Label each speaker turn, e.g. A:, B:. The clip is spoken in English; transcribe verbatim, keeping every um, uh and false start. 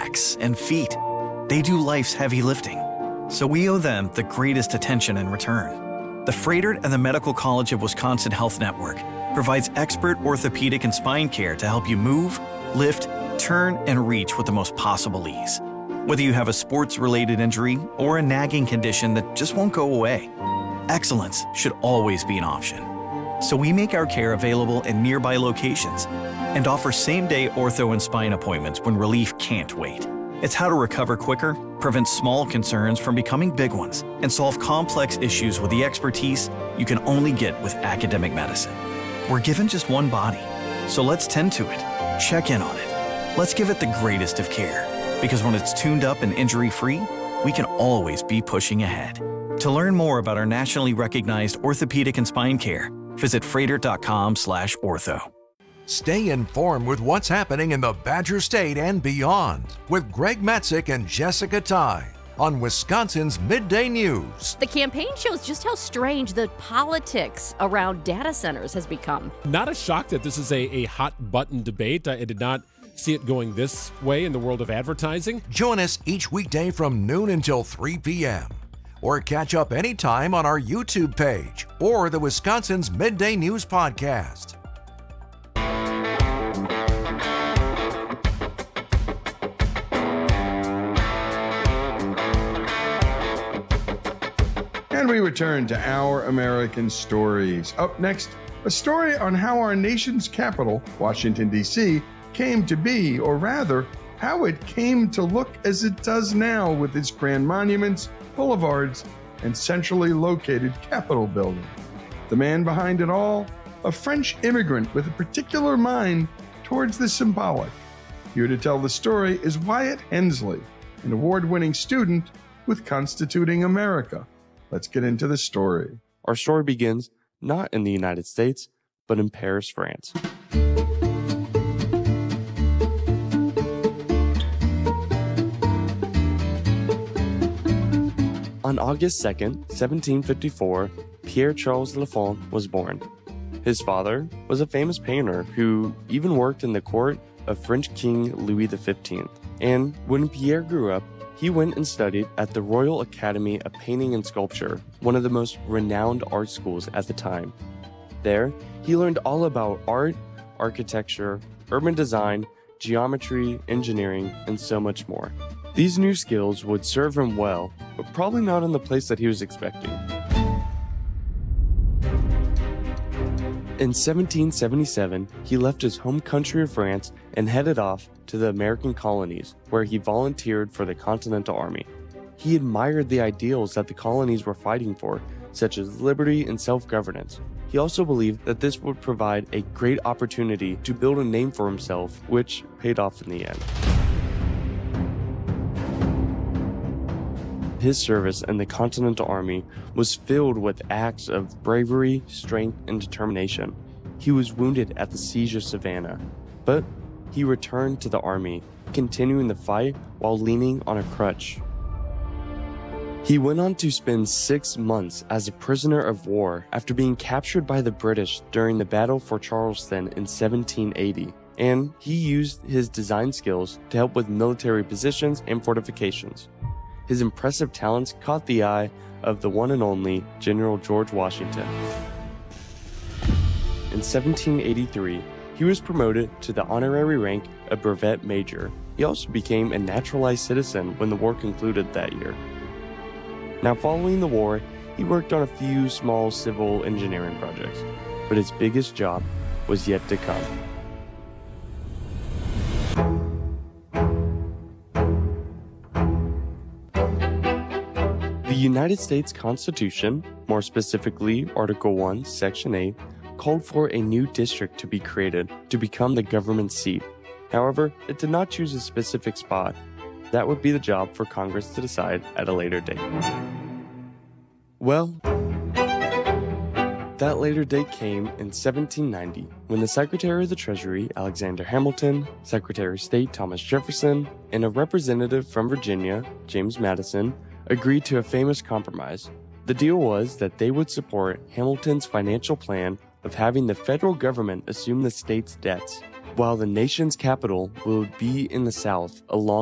A: backs, and feet. They do life's heavy lifting, so we owe them the greatest attention in return. The Froedtert and the Medical College of Wisconsin Health Network provides expert orthopedic and spine care to help you move, lift, turn, and reach with the most possible ease. Whether you have a sports-related injury or a nagging condition that just won't go away, excellence should always be an option. So we make our care available in nearby locations and offer same-day ortho and spine appointments when relief can't wait. It's how to recover quicker, prevent small concerns from becoming big ones, and solve complex issues with the expertise you can only get with academic medicine. We're given just one body, so let's tend to it, check in on it. Let's give it the greatest of care, because when it's tuned up and injury-free, we can always be pushing ahead. To learn more about our nationally recognized orthopedic and spine care, visit froedtert dot com slash ortho.
B: Stay informed with what's happening in the Badger State and beyond with Greg Matzik and Jessica Ty on Wisconsin's Midday News.
C: The campaign shows just how strange the politics around data centers has become.
D: Not a shock that this is a, a hot button debate. I did not see it going this way in the world of advertising.
B: Join us each weekday from noon until three p.m. or catch up anytime on our YouTube page or the Wisconsin's Midday News podcast.
E: And we return to Our American Stories. Up next, a story on how our nation's capital, Washington, D C, came to be, or rather, how it came to look as it does now with its grand monuments, boulevards, and centrally located Capitol building. The man behind it all, a French immigrant with a particular mind towards the symbolic. Here to tell the story is Wyatt Hensley, an award-winning student with Constituting America. Let's get into the story.
F: Our story begins not in the United States, but in Paris, France. On August second, seventeen fifty-four, Pierre-Charles L'Enfant was born. His father was a famous painter who even worked in the court of French King Louis the fifteenth. And when Pierre grew up, he went and studied at the Royal Academy of Painting and Sculpture, one of the most renowned art schools at the time. There, he learned all about art, architecture, urban design, geometry, engineering, and so much more. These new skills would serve him well, but probably not in the place that he was expecting. In seventeen seventy-seven, he left his home country of France and headed off to the American colonies, where he volunteered for the Continental Army. He admired the ideals that the colonies were fighting for, such as liberty and self-governance. He also believed that this would provide a great opportunity to build a name for himself, which paid off in the end. His service in the Continental Army was filled with acts of bravery, strength, and determination. He was wounded at the Siege of Savannah, but he returned to the army, continuing the fight while leaning on a crutch. He went on to spend six months as a prisoner of war after being captured by the British during the Battle for Charleston in seventeen eighty, and he used his design skills to help with military positions and fortifications. His impressive talents caught the eye of the one and only General George Washington. In seventeen eighty-three, he was promoted to the honorary rank of brevet major. He also became a naturalized citizen when the war concluded that year. Now, following the war, he worked on a few small civil engineering projects, but his biggest job was yet to come. The United States Constitution, more specifically Article one, Section eight, called for a new district to be created to become the government seat. However, it did not choose a specific spot. That would be the job for Congress to decide at a later date. Well, that later date came in seventeen ninety, when the Secretary of the Treasury, Alexander Hamilton, Secretary of State Thomas Jefferson, and a representative from Virginia, James Madison, agreed to a famous compromise. The deal was that they would support Hamilton's financial plan of having the federal government assume the state's debts, while the nation's capital would be in the South along